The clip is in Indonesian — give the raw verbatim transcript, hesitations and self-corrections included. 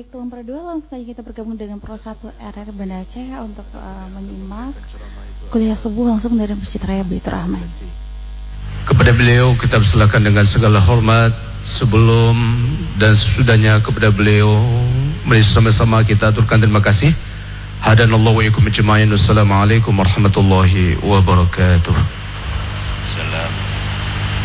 Baik teman berdua, langsung saja kita bergabung dengan Pro satu R R Banda Aceh untuk uh, menyimak kuliah subuh langsung dari Masjid Raya Baitur Rahman. Kepada beliau kita persilakan dengan segala hormat. Sebelum dan sesudahnya kepada beliau, mari sama-sama kita aturkan terima kasih. Hadanallahu wa iyyakum ajma'in. Wassalamualaikum warahmatullahi wabarakatuh.